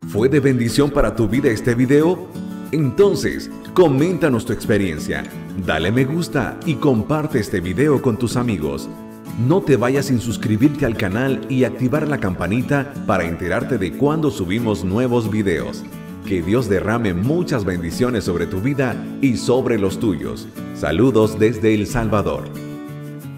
¿Fue de bendición para tu vida este video? Entonces, coméntanos tu experiencia, dale me gusta y comparte este video con tus amigos. No te vayas sin suscribirte al canal y activar la campanita para enterarte de cuando subimos nuevos videos. Que Dios derrame muchas bendiciones sobre tu vida y sobre los tuyos. Saludos desde El Salvador.